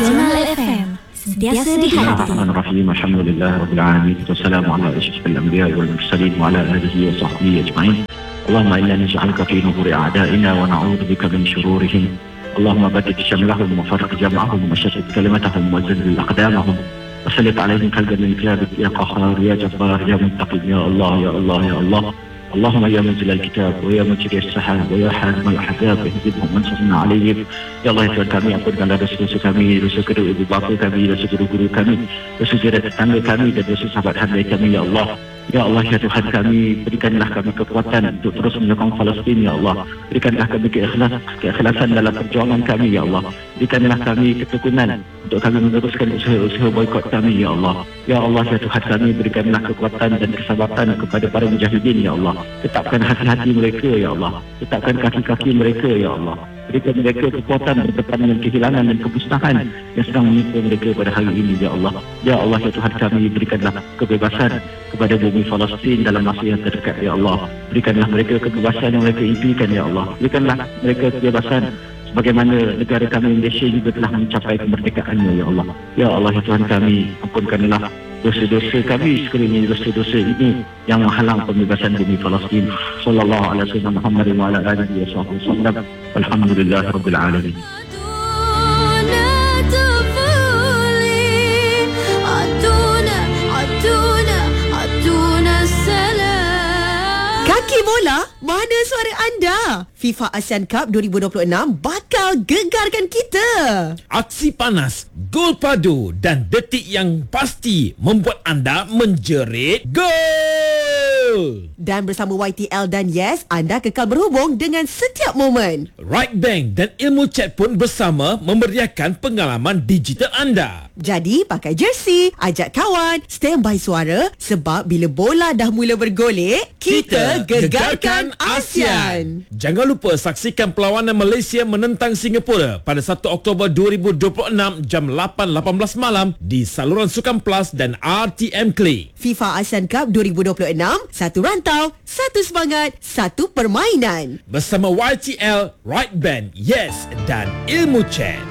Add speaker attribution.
Speaker 1: Nasional FM, sentiasa di hati.
Speaker 2: Bismillahirrahmanirrahim. Alhamdulillah rabbil alamin. Wassalamu ala asyrafil anbiya'i wal mursalin wa ala alihi wa sahbihi ajma'in. Allahumma inna naj'aluka fi nuburi a'da'ina wa na'udzu bika min shururihim. Allahumma baddid shamlahum wa farriq jam'ahum wa shattit kalimatahum wa zil aqdamahum. وسلط عليهم قلبا من كتابك يا قهار يا جبار يا منتقم يا الله يا الله يا الله. اللهم يا منزل الكتاب ويا مجري السحاب ويا حازم الاحزاب اهزمهم وانصرنا عليهم. Ya Allah, Tuhan kami, ampunkanlah dosa-dosa kami, dosa kedua ibu bapa kami, dosa guru-guru kami, dosa jiran tetangga kami dan dosa sahabat hamba kami, ya Allah. Ya Allah, ya Tuhan kami, berikanlah kami kekuatan untuk terus menyokong Palestin, ya Allah. Berikanlah kami keikhlasan dalam perjuangan kami, ya Allah. Berikanlah kami ketekunan untuk kami meneruskan usaha-usaha boikot kami, ya Allah. Ya Allah, ya Tuhan kami, berikanlah kekuatan dan kesabaran kepada para mujahidin, ya Allah. Tetapkan hati-hati mereka, ya Allah. Tetapkan kaki-kaki mereka, ya Allah. Berikan mereka kekuatan berdepan dengan kehilangan dan kemusnahan yang sedang menimpa mereka pada hari ini, ya Allah. Ya Allah, ya Tuhan kami, berikanlah kebebasan kepada bumi Palestin dalam masa yang terdekat, ya Allah. Berikanlah mereka kebebasan yang mereka impikan, ya Allah. Berikanlah mereka kebebasan sebagaimana negara kami Malaysia juga telah mencapai kemerdekaannya, ya Allah. Ya Allah, ya Tuhan kami, ampunkanlah dosa-dosa kami sekiranya dosa-dosa ini yang menghalang pembebasan bumi Palestin. Sallallahu alaihi wasallam Muhammad wa ala alihi wasallam. Alhamdulillahirabbil alamin.
Speaker 3: Kaki bola, mana suara anda? FIFA ASEAN Cup 2026 bakal gegarkan kita.
Speaker 4: Aksi panas, gol padu dan detik yang pasti membuat anda menjerit gol.
Speaker 3: Dan bersama YTL dan Yes, anda kekal berhubung dengan setiap momen.
Speaker 4: Right Bank dan Ilmu Chat pun bersama memeriahkan pengalaman digital anda.
Speaker 3: Jadi pakai jersey, ajak kawan, standby suara sebab bila bola dah mula bergolek, kita gegarkan ASEAN.
Speaker 4: Jangan lupa saksikan perlawanan Malaysia menentang Singapura pada 1 Oktober 2026 jam 8.18 malam di saluran Sukan Plus dan RTM Klik.
Speaker 3: FIFA ASEAN Cup 2026, satu rantau, satu semangat, satu permainan.
Speaker 4: Bersama YTL, Right Band, Yes dan Ilmu Chat.